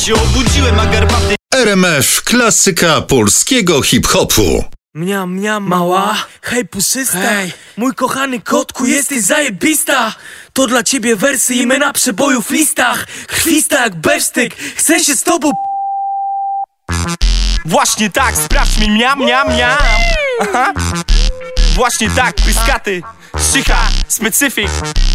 się obudziłem, a garbaty... RMF, klasyka polskiego hip-hopu. Mniam, mniam, mała, hej puszysta, hej. Mój kochany kotku, jesteś zajebista. To dla ciebie wersy i my na przeboju w listach. Krwista jak besztyk, chcę się z tobą... Właśnie tak, sprawdź mi, mniam, mniam, mniam. Aha. Właśnie tak, pyskaty, szycha, specyfik.